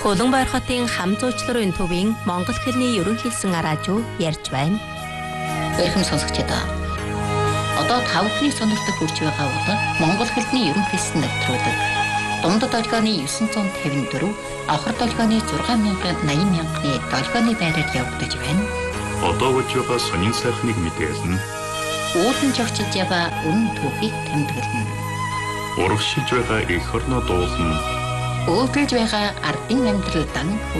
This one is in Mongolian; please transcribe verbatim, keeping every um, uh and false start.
Улаанбаяр хотын хам зуучларын төвийн Монгол хэлний ерөнхийлсэн араажуу ярьж байна. Эрхэм сонсогчдоо. Одоо тав хүний сонирхдаг хүрч байгаа бол Монгол хэлний ерөнхийлсэн нэвтрүүлэг. Дундад долгионы дев'ять п'ятьдесят четыре, авхар долгионы six thousand eighty мянганы долгионы байраар явагдаж байна. Одоо болж байгаа сонин сайхныг мэдээлнэ. Уулын жогчж яваа үнэн түүхийг тэмдэглэнэ. Урагшилж байгаа эх орноо дуулна. Өөдөлж байгаа ардын амьдралдан